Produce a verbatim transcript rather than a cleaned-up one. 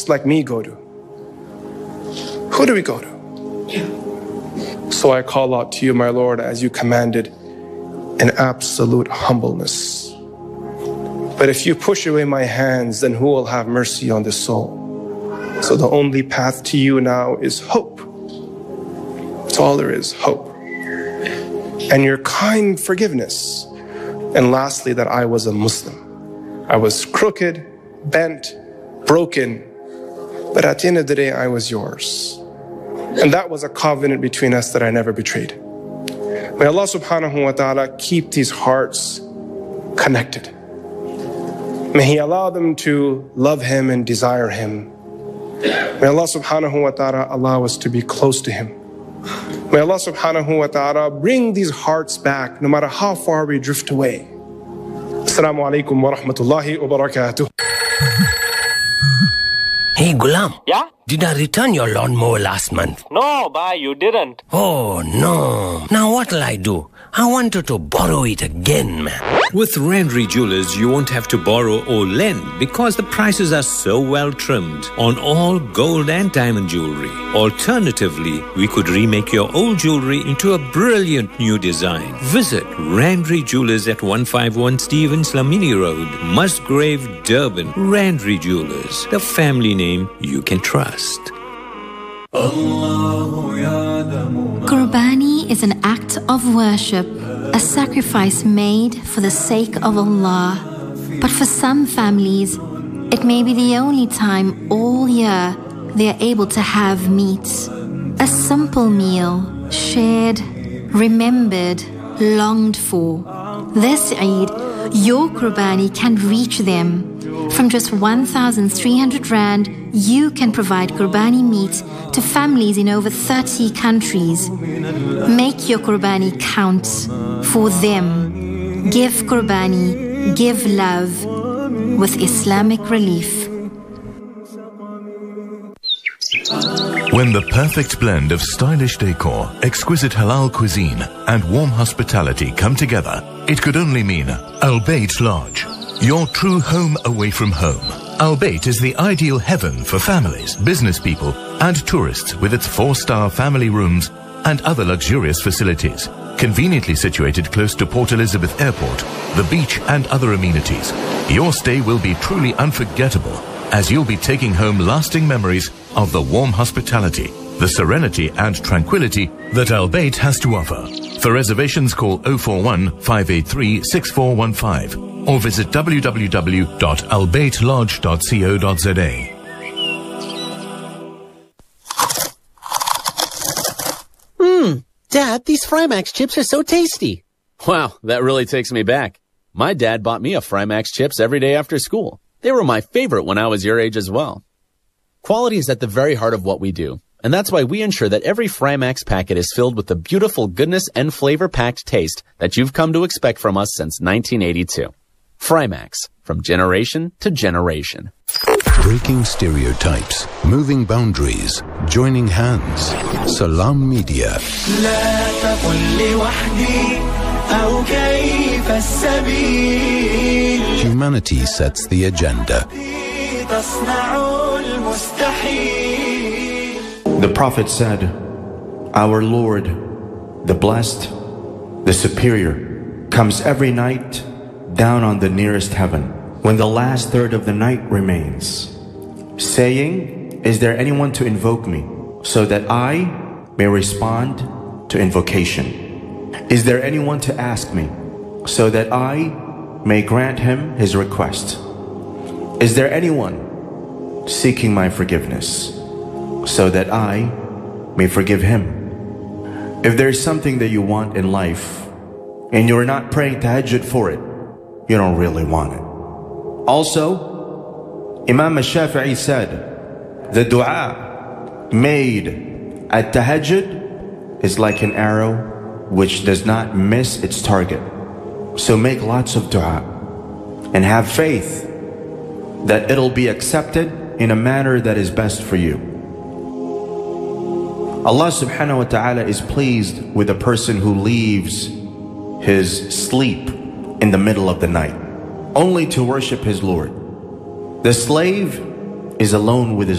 like me go to? Who do we go to? So I call out to you, my Lord, as you commanded, in absolute humbleness. But if you push away my hands, then who will have mercy on this soul? So the only path to you now is hope. That's all there is, hope. And your kind forgiveness. And lastly, that I was a Muslim. I was crooked, bent, broken, but at the end of the day, I was yours. And that was a covenant between us that I never betrayed. May Allah subhanahu wa ta'ala keep these hearts connected. May He allow them to love Him and desire Him. May Allah subhanahu wa ta'ala allow us to be close to Him. May Allah subhanahu wa ta'ala bring these hearts back no matter how far we drift away. Assalamu alaikum wa rahmatullahi wa barakatuh. Hey Ghulam. Yeah? Did I return your lawnmower last month? No, bhai, you didn't. Oh no. Now what'll I do? I wanted to borrow it again, man. With Randry Jewelers, you won't have to borrow or lend because the prices are so well trimmed on all gold and diamond jewelry. Alternatively, we could remake your old jewelry into a brilliant new design. Visit Randry Jewelers at one fifty-one Stevens Lamini Road, Musgrave, Durban. Randry Jewelers, the family name you can trust. Qurbani is an act of worship, a sacrifice made for the sake of Allah. But for some families, it may be the only time all year they are able to have meat. A simple meal, shared, remembered, longed for. This Eid, your Qurbani can reach them. From just one thousand three hundred rand, you can provide Qurbani meat to families in over thirty countries. Make your Qurbani count for them. Give Qurbani, give love with Islamic Relief. When the perfect blend of stylish decor, exquisite halal cuisine, and warm hospitality come together, it could only mean Al Bayt Lodge, your true home away from home. Al Bayt is the ideal heaven for families, business people, and tourists with its four-star family rooms and other luxurious facilities. Conveniently situated close to Port Elizabeth Airport, the beach, and other amenities, your stay will be truly unforgettable as you'll be taking home lasting memories of the warm hospitality, the serenity and tranquility that Al Bayt has to offer. For reservations, call oh four one, five eight three, six four one five or visit w w w dot al bayt lodge dot co dot z a. Mmm, Dad, these Frymax chips are so tasty. Wow, that really takes me back. My dad bought me a Frymax chips every day after school. They were my favorite when I was your age as well. Quality is at the very heart of what we do, and that's why we ensure that every Frymax packet is filled with the beautiful goodness and flavor-packed taste that you've come to expect from us since nineteen eighty-two. Frymax, from generation to generation. Breaking stereotypes, moving boundaries, joining hands. Salam Media. Humanity sets the agenda. The Prophet said, our Lord, the Blessed, the Superior, comes every night down on the nearest heaven when the last third of the night remains, saying, is there anyone to invoke me so that I may respond to invocation? Is there anyone to ask me so that I may grant him his request? Is there anyone seeking my forgiveness so that I may forgive him? If there's something that you want in life and you're not praying tahajjud for it, you don't really want it. Also, Imam al-Shafi'i said, the dua made at tahajjud is like an arrow which does not miss its target. So make lots of dua and have faith that it'll be accepted in a manner that is best for you. Allah subhanahu wa ta'ala is pleased with a person who leaves his sleep in the middle of the night only to worship his Lord. The slave is alone with his